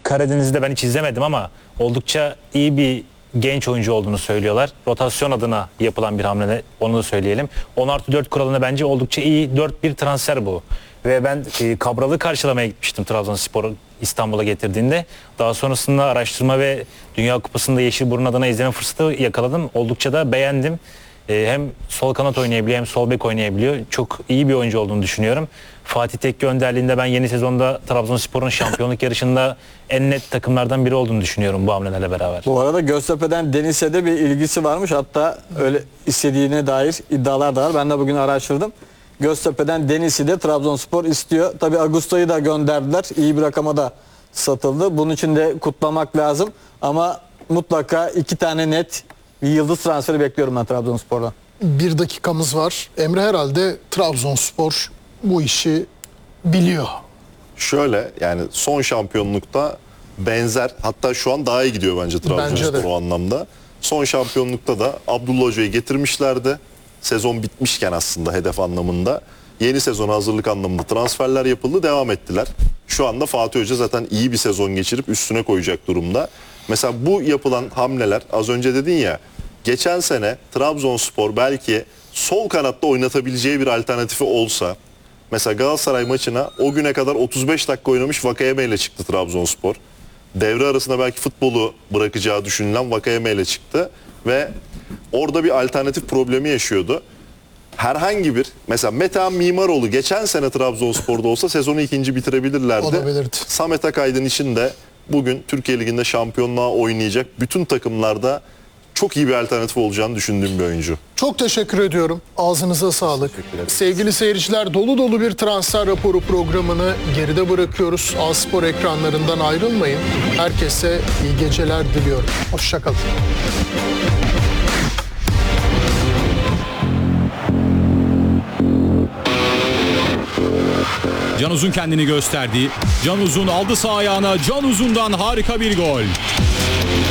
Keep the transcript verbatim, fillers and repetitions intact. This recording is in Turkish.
Karadeniz'de ben hiç izlemedim ama oldukça iyi bir genç oyuncu olduğunu söylüyorlar. Rotasyon adına yapılan bir hamle, onu da söyleyelim. on artı dört kuralına bence oldukça iyi dört bir transfer bu. Ve ben e, Cabral'ı karşılamaya gitmiştim Trabzonspor İstanbul'a getirdiğinde. Daha sonrasında araştırma ve Dünya Kupası'nda Yeşilburun adına izleme fırsatı yakaladım. Oldukça da beğendim. E, hem sol kanat oynayabiliyor hem sol bek oynayabiliyor. Çok iyi bir oyuncu olduğunu düşünüyorum. Fatih Tekke önderliğinde ben yeni sezonda Trabzonspor'un şampiyonluk yarışında en net takımlardan biri olduğunu düşünüyorum bu hamlelerle beraber. Bu arada Göztepe'den Deniz'e de bir ilgisi varmış. Hatta öyle istediğine dair iddialar da var. Ben de bugün araştırdım. Göztepe'den Deniz'i de Trabzonspor istiyor. Tabii Augusto'yu da gönderdiler. İyi bir rakama da satıldı. Bunun için de kutlamak lazım. Ama mutlaka iki tane net bir yıldız transferi bekliyorum ben Trabzonspor'dan. Bir dakikamız var. Emre, herhalde Trabzonspor bu işi biliyor. Şöyle, yani son şampiyonlukta benzer, hatta şu an daha iyi gidiyor bence Trabzonspor o anlamda. Son şampiyonlukta da Abdullah Hoca'yı getirmişlerdi. Sezon bitmişken aslında hedef anlamında. Yeni sezona hazırlık anlamında transferler yapıldı, devam ettiler. Şu anda Fatih Hoca zaten iyi bir sezon geçirip üstüne koyacak durumda. Mesela bu yapılan hamleler, az önce dedin ya, geçen sene Trabzonspor belki sol kanatta oynatabileceği bir alternatifi olsa, mesela Galatasaray maçına o güne kadar otuz beş dakika oynamış Vakayeme ile çıktı Trabzonspor. Devre arasında belki futbolu bırakacağı düşünülen Vakayeme ile çıktı ve orada bir alternatif problemi yaşıyordu. Herhangi bir, mesela Metehan Mimaroğlu geçen sene Trabzonspor'da olsa sezonu ikinci bitirebilirlerdi. Olabilirdi. Samet Akaydın için de bugün Türkiye Ligi'nde şampiyonluğa oynayacak bütün takımlarda çok iyi bir alternatif olacağını düşündüğüm bir oyuncu. Çok teşekkür ediyorum. Ağzınıza sağlık. Sevgili seyirciler, dolu dolu bir transfer raporu programını geride bırakıyoruz. A-Spor ekranlarından ayrılmayın. Herkese iyi geceler diliyorum. Hoşça kalın. Can Uzun kendini gösterdi. Can Uzun aldı sağ ayağına. Can Uzun'dan harika bir gol.